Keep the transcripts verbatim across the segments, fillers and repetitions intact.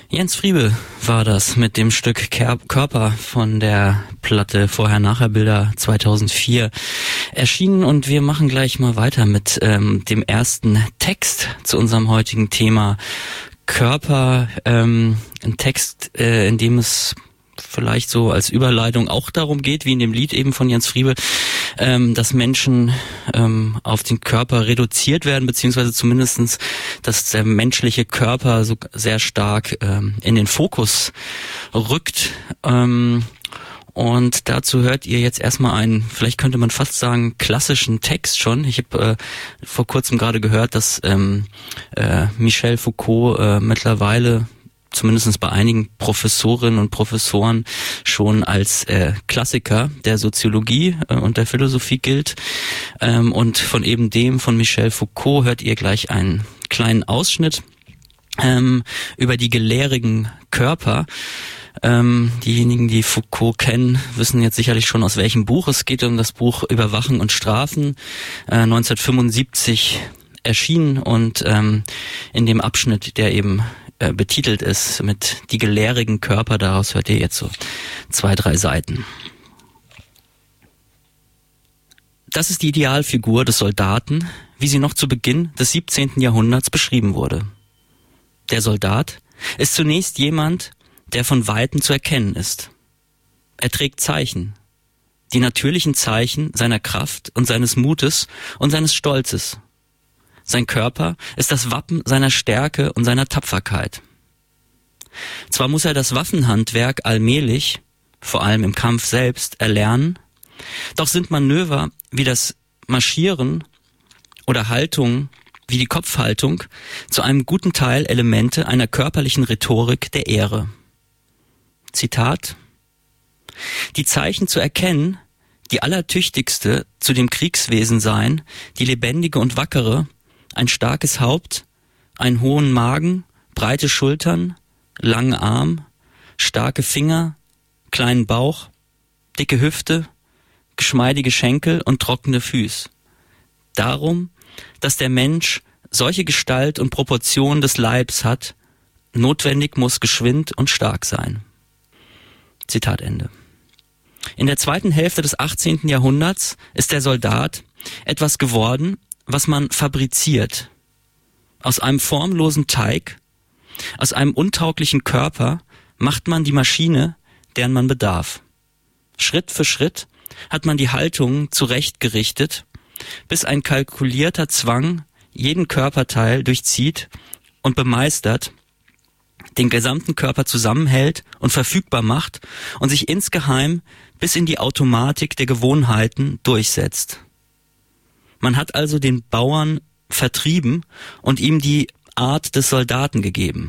Jens Friebe war das mit dem Stück Körper von der Platte Vorher-Nachher-Bilder zweitausendvier erschienen, und wir machen gleich mal weiter mit ähm, dem ersten Text zu unserem heutigen Thema Körper. Ähm, ein Text, äh, in dem es vielleicht so als Überleitung auch darum geht, wie in dem Lied eben von Jens Friebe, ähm, dass Menschen ähm, auf den Körper reduziert werden, beziehungsweise zumindestens, dass der menschliche Körper so sehr stark ähm, in den Fokus rückt. Ähm, und dazu hört ihr jetzt erstmal einen, vielleicht könnte man fast sagen, klassischen Text schon. Ich habe äh, vor kurzem gerade gehört, dass ähm, äh, Michel Foucault äh, mittlerweile zumindest bei einigen Professorinnen und Professoren schon als äh, Klassiker der Soziologie äh, und der Philosophie gilt. Ähm, und von eben dem, von Michel Foucault, hört ihr gleich einen kleinen Ausschnitt ähm, über die gelehrigen Körper. Ähm, diejenigen, die Foucault kennen, wissen jetzt sicherlich schon, aus welchem Buch es geht. Um das Buch Überwachen und Strafen, äh, neunzehnhundertfünfundsiebzig erschienen, und ähm, in dem Abschnitt, der eben äh, betitelt ist mit die gelehrigen Körper, daraus hört ihr jetzt so zwei, drei Seiten. Das ist die Idealfigur des Soldaten, wie sie noch zu Beginn des siebzehnten Jahrhunderts beschrieben wurde. Der Soldat ist zunächst jemand, der von Weitem zu erkennen ist. Er trägt Zeichen, die natürlichen Zeichen seiner Kraft und seines Mutes und seines Stolzes. Sein Körper ist das Wappen seiner Stärke und seiner Tapferkeit. Zwar muss er das Waffenhandwerk allmählich, vor allem im Kampf selbst, erlernen, doch sind Manöver wie das Marschieren oder Haltungen wie die Kopfhaltung zu einem guten Teil Elemente einer körperlichen Rhetorik der Ehre. Zitat: Die Zeichen zu erkennen, die allertüchtigste zu dem Kriegswesen seien, die lebendige und wackere, ein starkes Haupt, einen hohen Magen, breite Schultern, langen Arm, starke Finger, kleinen Bauch, dicke Hüfte, geschmeidige Schenkel und trockene Füße. Darum, dass der Mensch solche Gestalt und Proportion des Leibs hat, notwendig muss geschwind und stark sein. Zitat Ende. In der zweiten Hälfte des achtzehnten Jahrhunderts ist der Soldat etwas geworden, was man fabriziert. Aus einem formlosen Teig, aus einem untauglichen Körper macht man die Maschine, deren man bedarf. Schritt für Schritt hat man die Haltungen zurechtgerichtet, bis ein kalkulierter Zwang jeden Körperteil durchzieht und bemeistert, den gesamten Körper zusammenhält und verfügbar macht und sich insgeheim bis in die Automatik der Gewohnheiten durchsetzt. Man hat also den Bauern vertrieben und ihm die Art des Soldaten gegeben.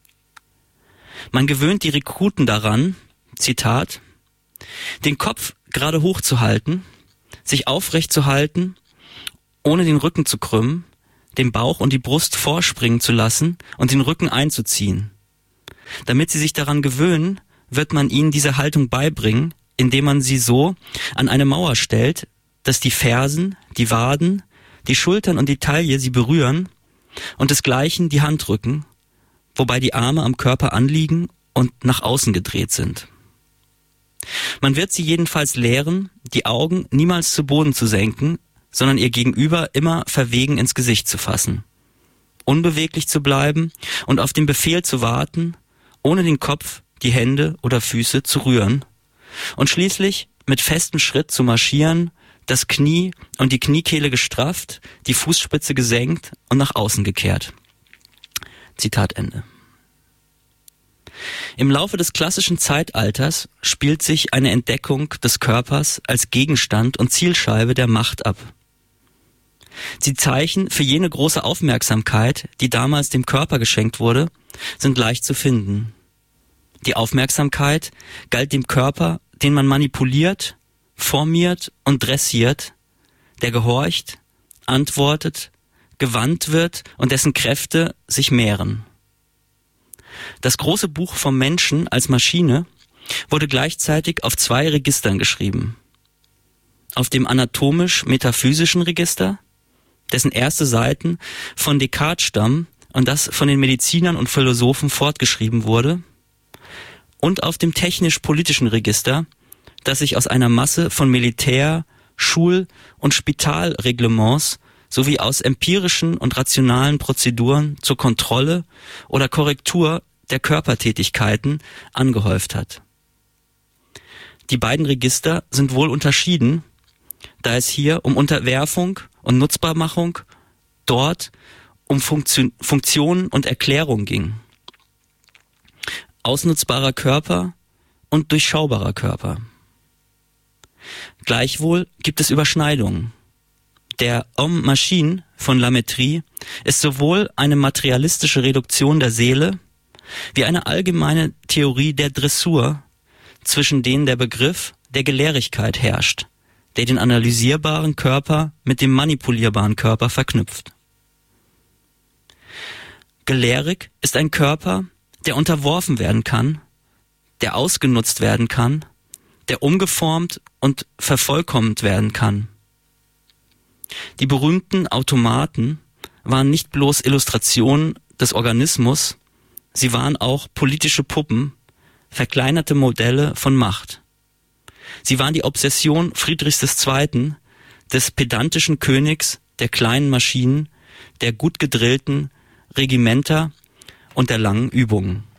Man gewöhnt die Rekruten daran, Zitat, den Kopf gerade hochzuhalten, sich aufrecht zu halten, ohne den Rücken zu krümmen, den Bauch und die Brust vorspringen zu lassen und den Rücken einzuziehen. Damit sie sich daran gewöhnen, wird man ihnen diese Haltung beibringen, indem man sie so an eine Mauer stellt, dass die Fersen, die Waden, die Schultern und die Taille sie berühren und desgleichen die Handrücken, wobei die Arme am Körper anliegen und nach außen gedreht sind. Man wird sie jedenfalls lehren, die Augen niemals zu Boden zu senken, sondern ihr Gegenüber immer verwegen ins Gesicht zu fassen, unbeweglich zu bleiben und auf den Befehl zu warten, ohne den Kopf, die Hände oder Füße zu rühren, und schließlich mit festem Schritt zu marschieren, das Knie und die Kniekehle gestrafft, die Fußspitze gesenkt und nach außen gekehrt. Zitat Ende. Im Laufe des klassischen Zeitalters spielt sich eine Entdeckung des Körpers als Gegenstand und Zielscheibe der Macht ab. Die Zeichen für jene große Aufmerksamkeit, die damals dem Körper geschenkt wurde, sind leicht zu finden. Die Aufmerksamkeit galt dem Körper, den man manipuliert, formiert und dressiert, der gehorcht, antwortet, gewandt wird und dessen Kräfte sich mehren. Das große Buch vom Menschen als Maschine wurde gleichzeitig auf zwei Registern geschrieben. Auf dem anatomisch-metaphysischen Register, dessen erste Seiten von Descartes stammen, und das von den Medizinern und Philosophen fortgeschrieben wurde, und auf dem technisch-politischen Register, das sich aus einer Masse von Militär-, Schul- und Spitalreglements sowie aus empirischen und rationalen Prozeduren zur Kontrolle oder Korrektur der Körpertätigkeiten angehäuft hat. Die beiden Register sind wohl unterschieden, da es hier um Unterwerfung und Nutzbarmachung, dort um Funktion, Funktion und Erklärung ging. Ausnutzbarer Körper und durchschaubarer Körper. Gleichwohl gibt es Überschneidungen. Der Homme-Machine von Lametrie ist sowohl eine materialistische Reduktion der Seele wie eine allgemeine Theorie der Dressur, zwischen denen der Begriff der Gelehrigkeit herrscht, der den analysierbaren Körper mit dem manipulierbaren Körper verknüpft. Gelehrig ist ein Körper, der unterworfen werden kann, der ausgenutzt werden kann, der umgeformt und vervollkommnet werden kann. Die berühmten Automaten waren nicht bloß Illustrationen des Organismus, sie waren auch politische Puppen, verkleinerte Modelle von Macht. Sie waren die Obsession Friedrichs des Zweiten, des pedantischen Königs der kleinen Maschinen, der gut gedrillten Regimenter und der langen Übungen.